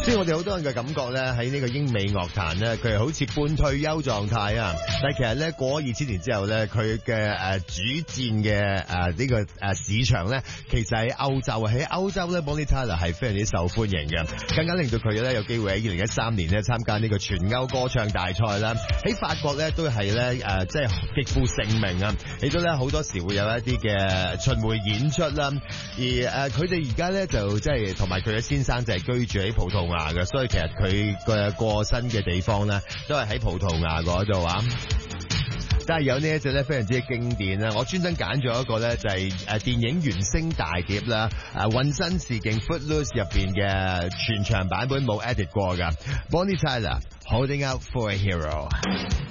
所以我哋好多人嘅感覺咧，喺呢個英美樂壇咧，佢係好似半退休狀態啊。但係其實咧，過咗2000年之後咧，佢嘅主戰嘅呢個市場咧，其實喺歐洲啊，喺歐洲咧 Bonnie Tyler 係非常之受歡迎嘅，更加令到佢咧有機會喺2013年咧參加呢個全歐歌唱大賽啦。喺法國咧都係咧即係極負盛名啊，亦都咧好多時會有一啲嘅巡迴演出啦。而佢哋而家咧就即係同埋佢嘅先生就係居住喺葡萄牙嘅，所以其實佢嘅過身嘅地方咧都係喺葡萄牙嗰度啊。但係有呢一隻咧非常之經典啦，我專登揀咗一個咧就係電影原聲大碟啦，渾身是勁 Footloose 入邊嘅全場版本冇 edit 過噶 Bonnie Tyler Holding Out for a Hero。